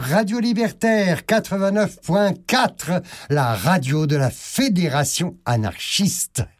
Radio Libertaire 89.4, la radio de la Fédération anarchiste.